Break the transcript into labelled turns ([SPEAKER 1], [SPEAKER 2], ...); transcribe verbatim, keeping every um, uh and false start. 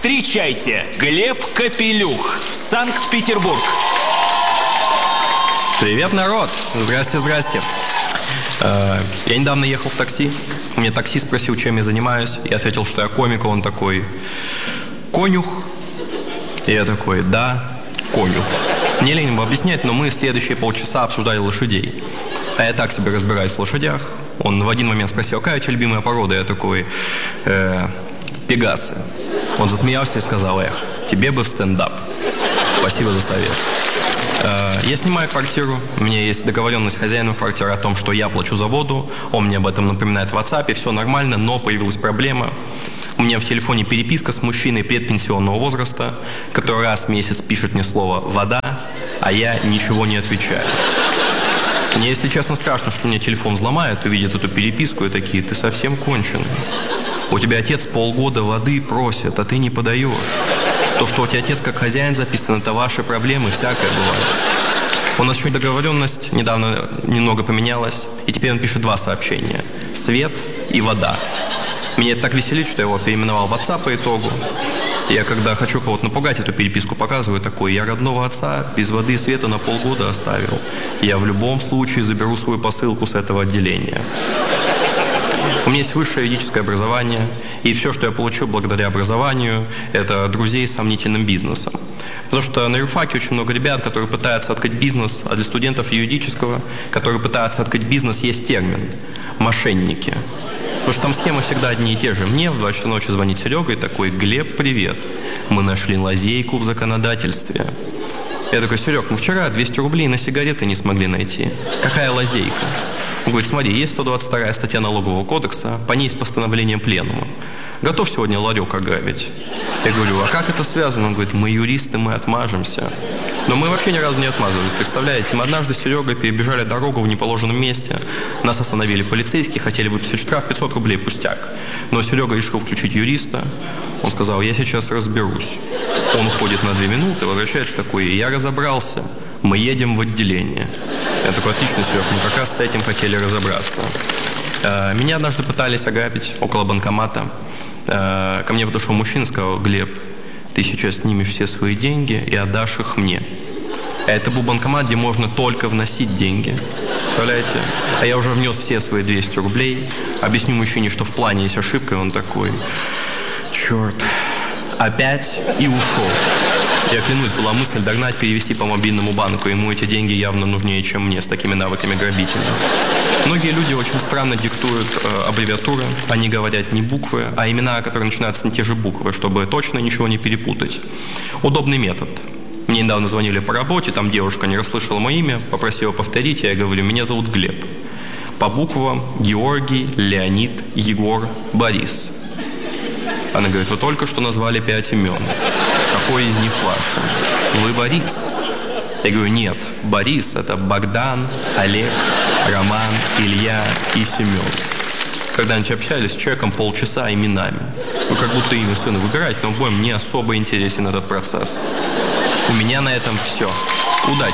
[SPEAKER 1] Встречайте, Глеб Капелюх, Санкт-Петербург.
[SPEAKER 2] Привет, народ! Здрасте, здрасте. Я недавно ехал в такси. Мне таксист спросил, чем я занимаюсь. Я ответил, что я комик. Он такой: конюх. И я такой: да, конюх. Мне лень ему объяснять, но мы следующие полчаса обсуждали лошадей. А я так себе разбираюсь в лошадях. Он в один момент спросил: какая у тебя любимая порода? Я такой: э, пегасы. Он засмеялся и сказал: эх, тебе бы в стендап. Спасибо за совет. Я снимаю квартиру, у меня есть договоренность с хозяином квартиры о том, что я плачу за воду, он мне об этом напоминает в WhatsApp, все нормально, но появилась проблема. У меня в телефоне переписка с мужчиной предпенсионного возраста, который раз в месяц пишет мне слово «вода», а я ничего не отвечаю. Мне, если честно, страшно, что мне телефон взломают, увидят эту переписку и такие: ты совсем конченый. У тебя отец полгода воды просит, а ты не подаешь. То, что у тебя отец как хозяин записан, это ваши проблемы, всякое бывает. У нас еще договоренность недавно немного поменялась, и теперь он пишет два сообщения: свет и вода. Меня это так веселит, что я его переименовал в WhatsApp по итогу. Я, когда хочу кого-то напугать, эту переписку показываю такой: я родного отца без воды и света на полгода оставил. Я в любом случае заберу свою посылку с этого отделения. У меня есть высшее юридическое образование, и все, что я получил благодаря образованию, это друзей с сомнительным бизнесом. Потому что на юрфаке очень много ребят, которые пытаются открыть бизнес, а для студентов юридического, которые пытаются открыть бизнес, есть термин – мошенники. Потому что там схемы всегда одни и те же. Мне в два часа ночи звонит Серега и такой: Глеб, привет, мы нашли лазейку в законодательстве. Я такой: Серег, мы вчера двести рублей на сигареты не смогли найти. Какая лазейка? Он говорит: смотри, есть сто двадцать вторая статья налогового кодекса, по ней с постановлением пленума. Готов сегодня ларек ограбить? Я говорю: а как это связано? Он говорит: мы юристы, мы отмажемся. Но мы вообще ни разу не отмазывались, представляете? Мы однажды с Серегой перебежали дорогу в неположенном месте. Нас остановили полицейские, хотели выписать штраф пятьсот рублей, пустяк. Но Серега решил включить юриста. Он сказал: я сейчас разберусь. Он уходит на две минуты, возвращается такой: я разобрался, мы едем в отделение. Я такой: отлично, Серег, мы как раз с этим хотели разобраться. Меня однажды пытались ограбить около банкомата. Ко мне подошел мужчина и сказал: Глеб, ты сейчас снимешь все свои деньги и отдашь их мне. А это был банкомат, где можно только вносить деньги. Представляете? А я уже внес все свои двести рублей. Объясню мужчине, что в плане есть ошибка, и он такой: черт, опять, и ушел. Я клянусь, была мысль догнать, перевести по мобильному банку. Ему эти деньги явно нужнее, чем мне, с такими навыками грабителя. Многие люди очень странно диктуют э, аббревиатуры. Они говорят не буквы, а имена, которые начинаются на те же буквы, чтобы точно ничего не перепутать. Удобный метод. Мне недавно звонили по работе, там девушка не расслышала мое имя, попросила повторить, я говорю: меня зовут Глеб. По буквам: Георгий, Леонид, Егор, Борис. Она говорит: вы только что назвали пять имен. Какой из них ваше? Вы Борис? Я говорю: нет, Борис – это Богдан, Олег, Роман, Илья и Семен. Когда-нибудь общались с человеком полчаса именами. Ну, как будто имя сына выбирать, но обоим не особо интересен этот процесс. У меня на этом все. Удачи!